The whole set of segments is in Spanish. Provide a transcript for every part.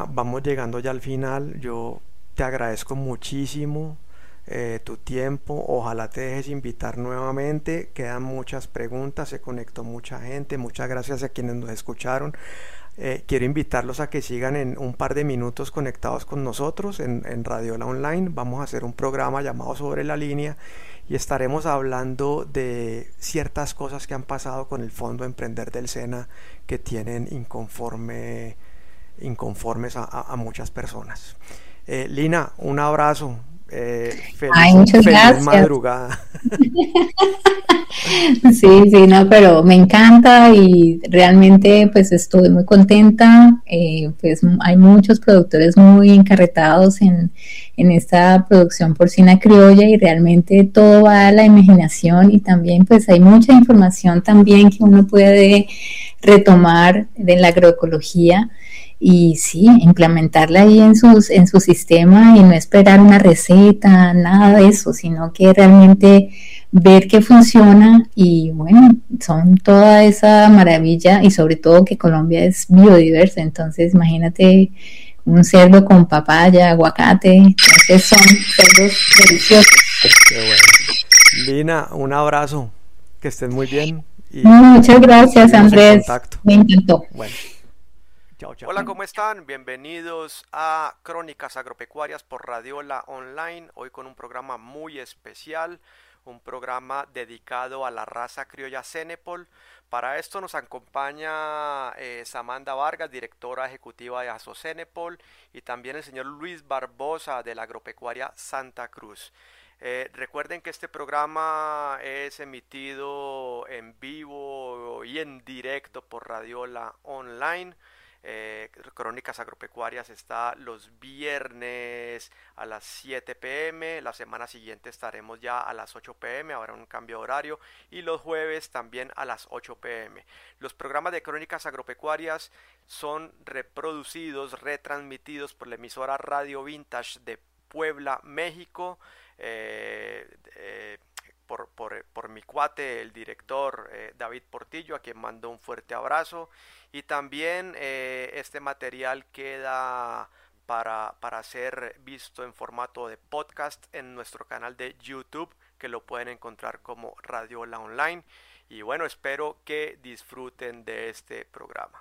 Lina, vamos llegando ya al final. Yo te agradezco muchísimo tu tiempo. Ojalá te dejes invitar nuevamente. Quedan muchas preguntas, se conectó mucha gente. Muchas gracias a quienes nos escucharon. Quiero invitarlos a que sigan en un par de minutos conectados con nosotros en Radiola Online. Vamos a hacer un programa llamado Sobre la Línea y estaremos hablando de ciertas cosas que han pasado con el Fondo Emprender del SENA que tienen inconformes a muchas personas. Lina, un abrazo. Ay, Feliz, muchas feliz gracias. madrugada. Sí, sí, no, pero me encanta y realmente pues estoy muy contenta. Pues hay muchos productores muy encarretados en esta producción porcina criolla y realmente todo va a la imaginación y también pues hay mucha información también que uno puede retomar de la agroecología y sí, implementarla ahí en su sistema y no esperar una receta, nada de eso, sino que realmente ver que funciona y bueno, son toda esa maravilla y sobre todo que Colombia es biodiversa, entonces imagínate un cerdo con papaya, aguacate, entonces son cerdos deliciosos. Qué bueno. Lina, un abrazo. Que estés muy bien Muchas y gracias seguimos en Andrés, contacto. me encantó. Bueno, chao, chao. Hola, ¿cómo están? Bienvenidos a Crónicas Agropecuarias por Radiola Online. Hoy con un programa muy especial, un programa dedicado a la raza criolla Cenepol. Para esto nos acompaña Samantha Vargas, directora ejecutiva de Asocenepol, y también el señor Luis Barbosa de la Agropecuaria Santa Cruz. Recuerden que este programa es emitido en vivo y en directo por Radiola Online. Crónicas Agropecuarias está los viernes a las 7 pm, la semana siguiente estaremos ya a las 8 pm, habrá un cambio de horario, y los jueves también a las 8 pm. Los programas de Crónicas Agropecuarias son reproducidos, retransmitidos por la emisora Radio Vintage de Puebla, México, eh, eh, por mi cuate, el director David Portillo, a quien mando un fuerte abrazo. Y también este material queda para ser visto en formato de podcast en nuestro canal de YouTube, que lo pueden encontrar como Radiola Online. Y bueno, espero que disfruten de este programa.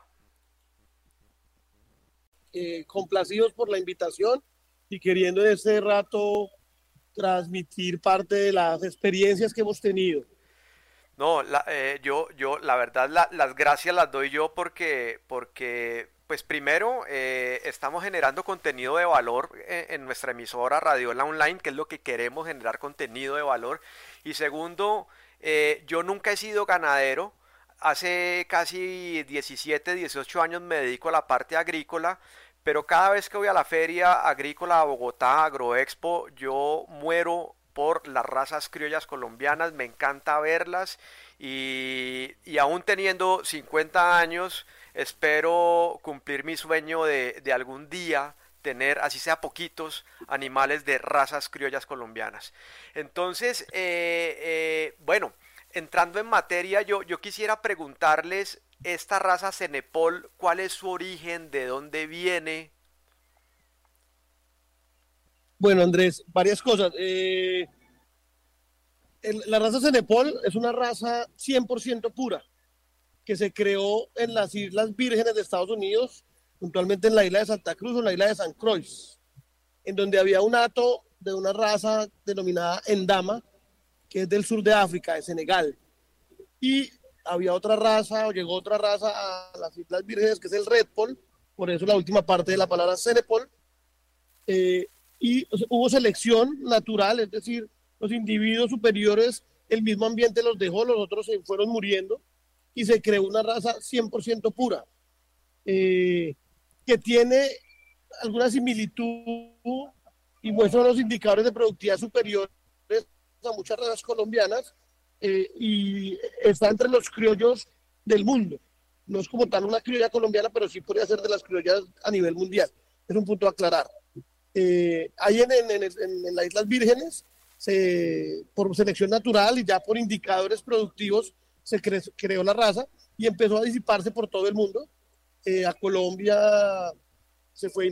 Complacidos por la invitación y queriendo en este rato transmitir parte de las experiencias que hemos tenido. No, la verdad, las gracias las doy yo porque pues primero, estamos generando contenido de valor en nuestra emisora Radiola Online, que es lo que queremos, generar contenido de valor. Y segundo, yo nunca he sido ganadero. Hace casi 17, 18 años me dedico a la parte agrícola, pero cada vez que voy a la feria agrícola a Bogotá, Agroexpo, yo muero por las razas criollas colombianas, me encanta verlas y aún teniendo 50 años, espero cumplir mi sueño de algún día tener, así sea poquitos, animales de razas criollas colombianas. Entonces, bueno, entrando en materia, yo quisiera preguntarles, esta raza Cenepol, ¿cuál es su origen? ¿De dónde viene? Bueno, Andrés, varias cosas. La raza Cenepol es una raza 100% pura, que se creó en las Islas Vírgenes de Estados Unidos, puntualmente en la isla de Santa Cruz o en la isla de San Croix, en donde había un hato de una raza denominada Endama, que es del sur de África, de Senegal. Y había otra raza, o llegó otra raza a las Islas Vírgenes, que es el Red Pol, por eso la última parte de la palabra Cenepol. Eh, y o sea, hubo selección natural, es decir, los individuos superiores, el mismo ambiente los dejó, los otros se fueron muriendo y se creó una raza 100% pura, eh, que tiene alguna similitud y muestra los indicadores de productividad superiores a muchas razas colombianas, y está entre los criollos del mundo. No es como tal una criolla colombiana, pero sí podría ser de las criollas a nivel mundial. Es un punto a aclarar. Ahí en las Islas Vírgenes, por selección natural y ya por indicadores productivos, se creó la raza y empezó a disiparse por todo el mundo. A Colombia se fue